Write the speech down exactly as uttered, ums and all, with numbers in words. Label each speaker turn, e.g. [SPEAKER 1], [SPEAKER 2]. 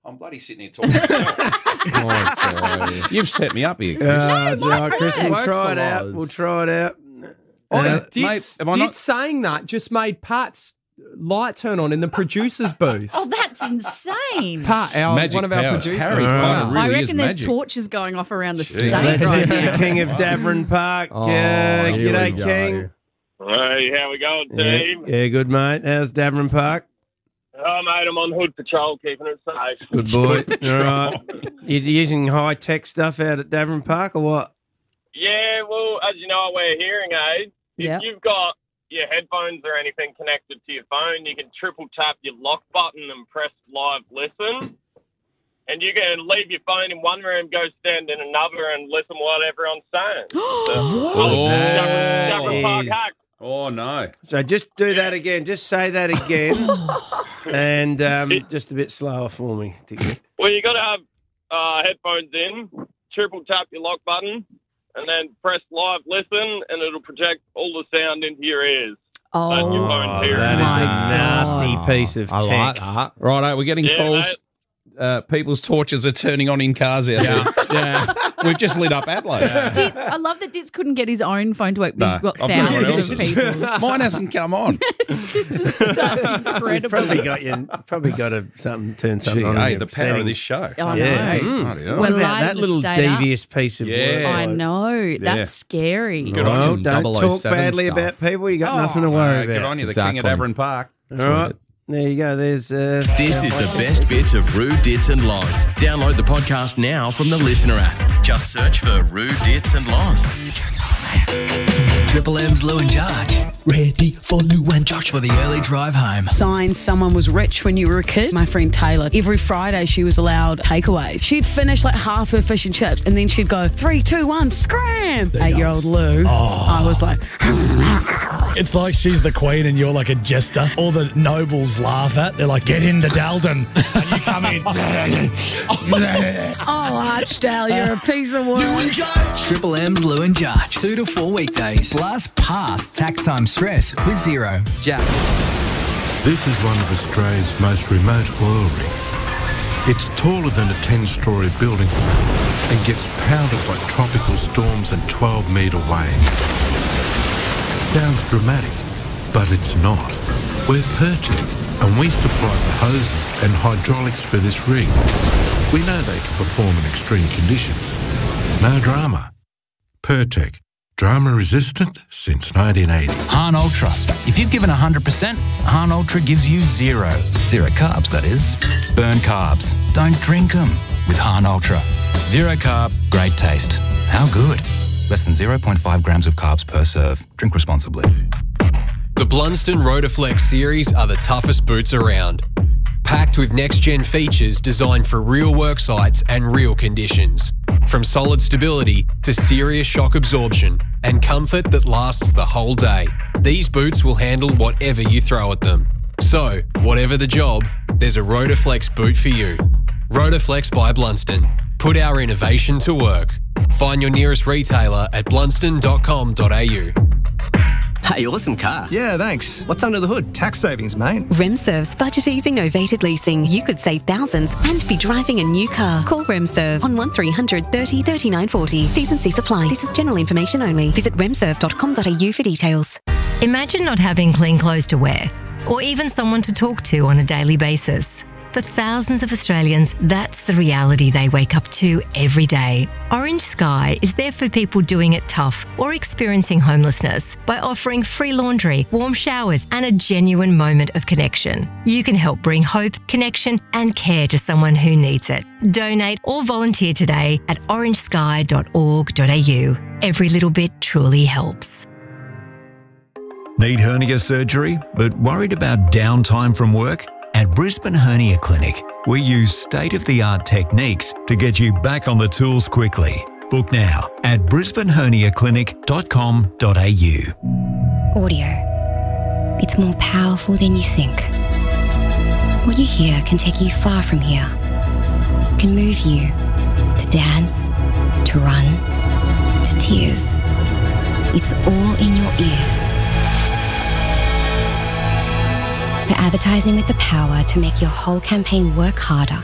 [SPEAKER 1] I'm bloody sitting here talking to myself.
[SPEAKER 2] Oh, you've set me up here, Chris.
[SPEAKER 3] Uh, it's all right, Chris. We'll
[SPEAKER 4] Works
[SPEAKER 3] try
[SPEAKER 4] for
[SPEAKER 3] it out.
[SPEAKER 4] Loz.
[SPEAKER 3] We'll try it out.
[SPEAKER 4] Oh,
[SPEAKER 3] Uh,
[SPEAKER 4] did,
[SPEAKER 2] mate, have I
[SPEAKER 4] did
[SPEAKER 2] not-
[SPEAKER 4] saying that just made Pat's light turn on in the producer's booth.
[SPEAKER 5] Oh, that's insane.
[SPEAKER 4] Pat, our,
[SPEAKER 2] Magic
[SPEAKER 4] one of our
[SPEAKER 2] powers.
[SPEAKER 4] producers.
[SPEAKER 2] Harry's
[SPEAKER 3] Wow.
[SPEAKER 2] kind of really
[SPEAKER 5] I
[SPEAKER 2] is
[SPEAKER 5] reckon there's
[SPEAKER 2] magic.
[SPEAKER 5] torches going off around the
[SPEAKER 2] Gee.
[SPEAKER 5] stage
[SPEAKER 3] Let's
[SPEAKER 5] right
[SPEAKER 3] hit the
[SPEAKER 5] now.
[SPEAKER 3] King of Davern Park.
[SPEAKER 4] Oh,
[SPEAKER 3] yeah,
[SPEAKER 4] here
[SPEAKER 3] g'day,
[SPEAKER 4] we go.
[SPEAKER 3] King.
[SPEAKER 6] Hey, how we going,
[SPEAKER 3] Yeah,
[SPEAKER 6] team?
[SPEAKER 3] yeah, good, mate. How's Davern Park?
[SPEAKER 6] Oh, mate, I'm on hood patrol, keeping it safe.
[SPEAKER 3] Good boy. All right. You using high-tech stuff out at Davern Park or what?
[SPEAKER 6] Yeah, well, as you know, I wear hearing aids.
[SPEAKER 5] Yeah.
[SPEAKER 6] If you've got your headphones or anything connected to your phone, you can triple tap your lock button and press live listen. And you can leave your phone in one room, go stand in another and listen what everyone's saying. So,
[SPEAKER 2] Oh.
[SPEAKER 6] Davern- Davern Park
[SPEAKER 3] Is-
[SPEAKER 6] hack.
[SPEAKER 2] Oh, no.
[SPEAKER 3] So just do that again. Just say that again. and um, just a bit slower for me.
[SPEAKER 6] Well, you got to have uh, headphones in, triple tap your lock button, and then press live listen, and it'll project all the sound into your ears.
[SPEAKER 5] Oh,
[SPEAKER 6] Like your phone's hearing.
[SPEAKER 3] That is
[SPEAKER 5] my
[SPEAKER 3] a nasty
[SPEAKER 5] God.
[SPEAKER 3] piece of
[SPEAKER 4] I
[SPEAKER 3] tech.
[SPEAKER 4] like that.
[SPEAKER 2] Righto, we're getting
[SPEAKER 6] Yeah,
[SPEAKER 2] calls.
[SPEAKER 6] mate.
[SPEAKER 2] Uh, people's torches are turning on in cars out there.
[SPEAKER 4] Yeah.
[SPEAKER 2] We've just lit up Adelaide.
[SPEAKER 5] Ditz, I love that Ditz couldn't get his own phone to work.
[SPEAKER 2] No,
[SPEAKER 5] He's got
[SPEAKER 2] I've got everyone
[SPEAKER 5] thousands of
[SPEAKER 2] else's.
[SPEAKER 5] people.
[SPEAKER 2] Mine hasn't come on.
[SPEAKER 5] It's just, that's
[SPEAKER 3] You've
[SPEAKER 5] incredible.
[SPEAKER 3] probably got you. Probably got to something turn something
[SPEAKER 2] Gee,
[SPEAKER 3] on.
[SPEAKER 2] hey,
[SPEAKER 3] in
[SPEAKER 2] the
[SPEAKER 3] your
[SPEAKER 2] power of
[SPEAKER 3] setting.
[SPEAKER 2] this show.
[SPEAKER 5] I know.
[SPEAKER 3] Yeah.
[SPEAKER 2] Mm. Bloody hell.
[SPEAKER 3] What
[SPEAKER 5] We're
[SPEAKER 3] about
[SPEAKER 5] liable
[SPEAKER 3] that
[SPEAKER 5] to
[SPEAKER 3] little
[SPEAKER 5] stay up.
[SPEAKER 3] devious piece of
[SPEAKER 2] Yeah.
[SPEAKER 3] work?
[SPEAKER 5] I know.
[SPEAKER 2] Yeah.
[SPEAKER 5] That's scary.
[SPEAKER 2] Good on
[SPEAKER 3] Well,
[SPEAKER 2] you.
[SPEAKER 3] don't
[SPEAKER 4] double oh
[SPEAKER 3] talk
[SPEAKER 4] seven
[SPEAKER 3] badly
[SPEAKER 4] stuff.
[SPEAKER 3] about people. You got
[SPEAKER 5] Oh.
[SPEAKER 3] nothing to
[SPEAKER 2] Uh,
[SPEAKER 3] worry
[SPEAKER 2] good
[SPEAKER 3] about.
[SPEAKER 2] on you, the
[SPEAKER 4] Exactly.
[SPEAKER 2] king of Davern Park.
[SPEAKER 3] All right. There you go. There's. Uh,
[SPEAKER 7] This is the best bits of Roo, Dits and Loz. Download the podcast now from the Listener app. Just search for Roo, Dits and Loz. Triple M's Lou and Josh. Ready for Lou and Josh for the early drive home.
[SPEAKER 8] Signs someone was rich when you were a kid. My friend Taylor, every Friday she was allowed takeaways. She'd finish like half her fish and chips and then she'd go, three, two, one, scram. Eight-year-old Lou. I was like,
[SPEAKER 9] It's like she's the queen and you're like a jester. All the nobles laugh at. They're like, get into Dalton. And you come in.
[SPEAKER 8] oh, Archdale, you're a piece of work.
[SPEAKER 7] Lou and Josh. Triple M's Lou and Josh. Two to four weekdays. Plus past tax time stress with zero. Jack.
[SPEAKER 10] This is one of Australia's most remote oil rigs. It's taller than a ten-storey building and gets pounded by tropical storms and twelve-metre waves. Sounds dramatic, but it's not. We're Pertec, and we supply the hoses and hydraulics for this rig. We know they can perform in extreme conditions. No drama. Pertec. Drama-resistant since nineteen eighty.
[SPEAKER 7] Han Ultra. If you've given one hundred percent, Han Ultra gives you zero. Zero carbs, that is. Burn carbs. Don't drink them with Han Ultra. Zero carb, great taste. How good? Less than zero point five grams of carbs per serve. Drink responsibly.
[SPEAKER 11] The Blunston Rotaflex series are the toughest boots around. Packed with next-gen features designed for real work sites and real conditions. From solid stability to serious shock absorption and comfort that lasts the whole day. These boots will handle whatever you throw at them. So, whatever the job, there's a Rotaflex boot for you. Rotaflex by Blunston. Put our innovation to work. Find your nearest retailer at blunston dot com dot a u.
[SPEAKER 12] Hey, awesome car. Yeah, thanks. What's under the hood? Tax savings, mate.
[SPEAKER 13] RemServe's budget easing novated leasing. You could save thousands and be driving a new car. Call RemServe on one three hundred thirty thirty-nine forty. T's and C's apply. This is general information only. Visit remserve dot com dot a u for details.
[SPEAKER 14] Imagine not having clean clothes to wear, or even someone to talk to on a daily basis. For thousands of Australians, that's the reality they wake up to every day. Orange Sky is there for people doing it tough or experiencing homelessness by offering free laundry, warm showers, and a genuine moment of connection. You can help bring hope, connection, and care to someone who needs it. Donate or volunteer today at orange sky dot org dot a u. Every little bit truly helps.
[SPEAKER 15] Need hernia surgery, but worried about downtime from work? At Brisbane Hernia Clinic, we use state-of-the-art techniques to get you back on the tools quickly. Book now at brisbane hernia clinic dot com dot a u.
[SPEAKER 16] Audio. It's more powerful than you think. What you hear can take you far from here. Can move you to dance, to run, to tears. It's all in your ears. For advertising with the power to make your whole campaign work harder,